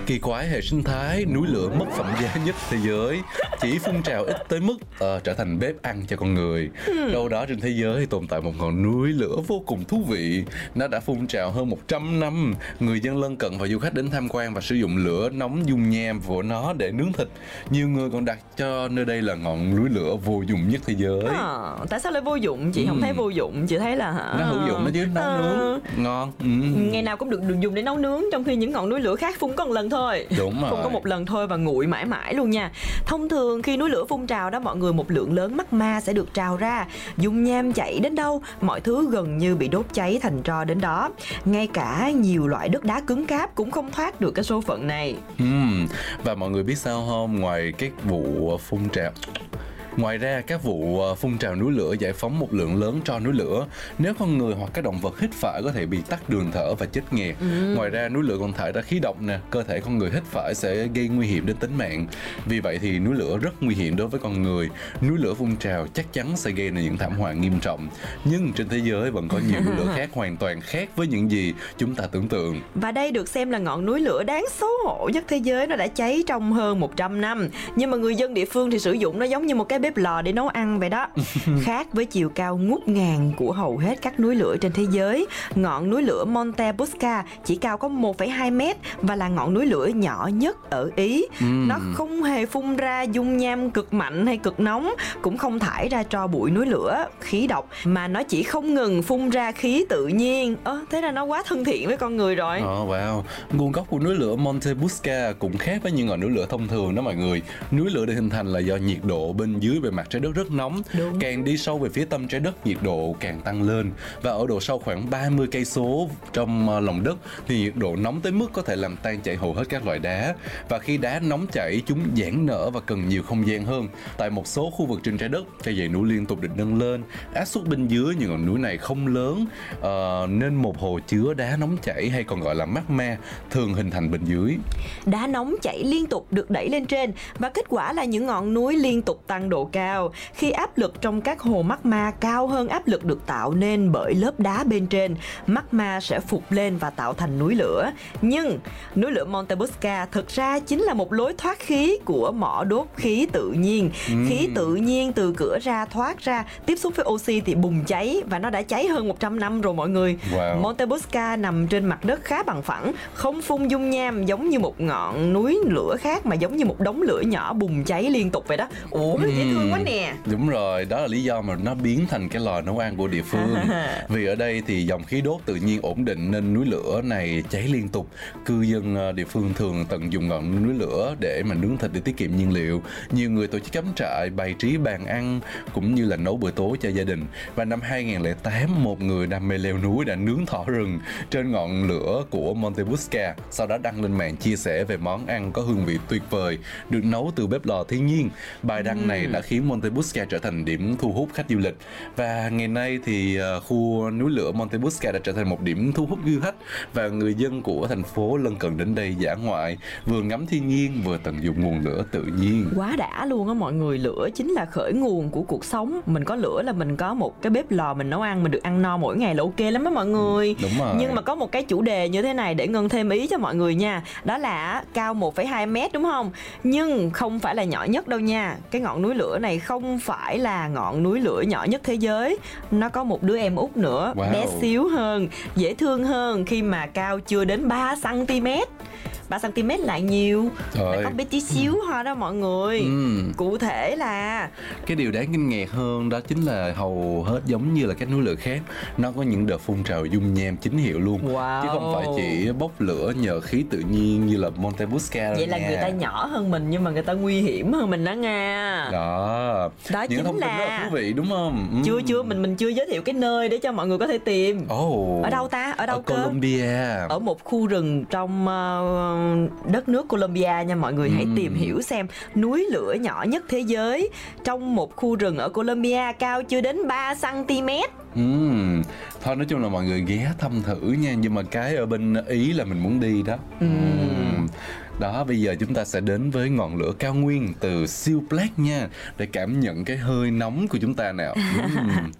Kỳ quái hệ sinh thái, núi lửa mất phẩm giá nhất thế giới, chỉ phun trào ít tới mức trở thành bếp ăn cho con người. Đâu đó trên thế giới thì tồn tại một ngọn núi lửa vô cùng thú vị. Nó đã phun trào hơn 100 năm. Người dân lân cận và du khách đến tham quan và sử dụng lửa nóng dung nham của nó để nướng thịt. Nhiều người còn đặt cho nơi đây là ngọn núi lửa vô dụng nhất thế giới. Tại sao lại vô dụng? Chị không thấy vô dụng, chị thấy là nó hữu dụng đó chứ, nấu nướng ngon. Ngày nào cũng được dùng để nấu nướng, trong khi những ngọn núi lửa khác phun có một lần thôi. Đúng rồi. Phun có một lần thôi và nguội mãi mãi luôn nha. Thông thường khi núi lửa phun trào đó mọi người, một lượng lớn magma sẽ được trào ra. Dung nham chảy đến đâu, mọi thứ gần như bị đốt cháy thành tro đến đó. Ngay cả nhiều loại đất đá cứng cáp cũng không thoát được cái số phận này. Và mọi người biết sao không? Ngoài ra, các vụ phun trào núi lửa giải phóng một lượng lớn tro núi lửa. Nếu con người hoặc các động vật hít phải có thể bị tắc đường thở và chết nghẹt. Ngoài ra, núi lửa còn thải ra khí độc nè, cơ thể con người hít phải sẽ gây nguy hiểm đến tính mạng. Vì vậy thì núi lửa rất nguy hiểm đối với con người. Núi lửa phun trào chắc chắn sẽ gây ra những thảm họa nghiêm trọng. Nhưng trên thế giới vẫn có nhiều núi lửa khác hoàn toàn khác với những gì chúng ta tưởng tượng. Và đây được xem là ngọn núi lửa đáng xấu hổ nhất thế giới. Nó đã cháy trong hơn 100 năm. Nhưng mà người dân địa phương thì sử dụng nó giống như một cái bếp lò để nấu ăn vậy đó. Khác với chiều cao ngút ngàn của hầu hết các núi lửa trên thế giới, ngọn núi lửa Monte Busca chỉ cao có 1,2 mét và là ngọn núi lửa nhỏ nhất ở Ý. Nó không hề phun ra dung nham cực mạnh hay cực nóng, cũng không thải ra tro bụi núi lửa, khí độc, mà nó chỉ không ngừng phun ra khí tự nhiên. Thế là nó quá thân thiện với con người rồi. Wow. Nguồn gốc của núi lửa Monte Busca cũng khác với những ngọn núi lửa thông thường đó mọi người. Núi lửa được hình thành là do nhiệt độ bên dưới bề mặt trái đất rất nóng. Càng đi sâu về phía tâm trái đất, nhiệt độ càng tăng lên, và ở độ sâu khoảng 30 cây số trong lòng đất thì nhiệt độ nóng tới mức có thể làm tan chảy hầu hết các loại đá. Và khi đá nóng chảy, chúng giãn nở và cần nhiều không gian hơn. Tại một số khu vực trên trái đất, cây dãy núi liên tục được nâng lên. Áp suất bên dưới những ngọn núi này không lớn, nên một hồ chứa đá nóng chảy hay còn gọi là magma thường hình thành bên dưới. Đá nóng chảy liên tục được đẩy lên trên, và kết quả là những ngọn núi liên tục tăng độ cao. Khi áp lực trong các hồ magma cao hơn áp lực được tạo nên bởi lớp đá bên trên, magma sẽ phụt lên và tạo thành núi lửa. Nhưng núi lửa Monte Busca thực ra chính là một lối thoát khí của mỏ đốt khí tự nhiên. Khí tự nhiên từ cửa ra thoát ra, tiếp xúc với oxy thì bùng cháy, và nó đã cháy hơn 100 năm rồi mọi người. Monte Busca nằm trên mặt đất khá bằng phẳng, không phun dung nham giống như một ngọn núi lửa khác, mà giống như một đống lửa nhỏ bùng cháy liên tục vậy đó. Dễ thương quá nè. Đúng rồi, đó là lý do mà nó biến thành cái lò nấu ăn của địa phương. Vì ở đây thì dòng khí đốt tự nhiên ổn định nên núi lửa này cháy liên tục. Cư dân địa phương thường tận dụng ngọn núi lửa để mà nướng thịt để tiết kiệm nhiên liệu. Nhiều người tổ chức cắm trại, bày trí bàn ăn cũng như là nấu bữa tối cho gia đình. Và năm 2008, một người đam mê leo núi đã nướng thỏ rừng trên ngọn lửa của Monte Busca, sau đó đăng lên mạng chia sẻ về món ăn có hương vị tuyệt vời, được nấu từ bếp lò thiên nhiên. Bài đăng này đã khiến Monte Busca trở thành điểm thu hút khách du lịch, và ngày nay thì khu núi lửa Monte Busca đã trở thành một điểm thu hút du khách, và người dân của thành phố lân cận đến đây dã ngoại, vừa ngắm thiên nhiên vừa tận dụng nguồn lửa tự nhiên. Quá đã luôn á mọi người. Lửa chính là khởi nguồn của cuộc sống. Mình có lửa là mình có một cái bếp lò mình nấu ăn, mình được ăn no mỗi ngày là ok lắm đó mọi người. Đúng rồi. Nhưng mà có một cái chủ đề như thế này để Ngân thêm ý cho mọi người nha. Đó là cao 1,2 mét đúng không? Nhưng không phải là nhỏ nhất đâu nha. Cái ngọn núi lửa này không phải là ngọn núi lửa nhỏ nhất thế giới. Nó có một đứa em út nữa, bé xíu hơn, dễ thương hơn, khi mà cao chưa đến 3cm. 3cm lại nhiều, lại có bé tí xíu thôi đó mọi người. Cụ thể là cái điều đáng kinh ngạc hơn đó chính là hầu hết giống như là các núi lửa khác, nó có những đợt phun trào dung nham chính hiệu luôn. Chứ không phải chỉ bốc lửa nhờ khí tự nhiên như là Monte Busca. Vậy là người ta nhỏ hơn mình nhưng mà người ta nguy hiểm hơn mình đó nha. Đó những chính thông tin rất là thú vị đúng không? Chưa mình chưa giới thiệu cái nơi để cho mọi người có thể tìm. Ở đâu ta? Ở đâu cơ? Colombia. Ở một khu rừng trong đất nước Colombia nha mọi người. Hãy tìm hiểu xem núi lửa nhỏ nhất thế giới trong một khu rừng ở Colombia cao chưa đến 3cm. Thôi nói chung là mọi người ghé thăm thử nha. Nhưng mà cái ở bên Ý là mình muốn đi đó. Đó, bây giờ chúng ta sẽ đến với ngọn lửa cao nguyên từ siêu Black nha, để cảm nhận cái hơi nóng của chúng ta nào.